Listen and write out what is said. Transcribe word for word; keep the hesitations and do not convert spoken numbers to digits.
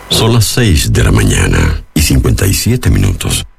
Son las seis de la mañana y cincuenta y siete minutos.